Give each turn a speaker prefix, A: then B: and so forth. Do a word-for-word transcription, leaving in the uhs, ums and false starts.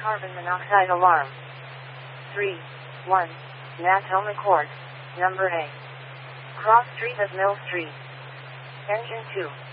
A: carbon monoxide alarm. three, one, Natoma Court, number A. Cross Street of Mill Street. Engine two.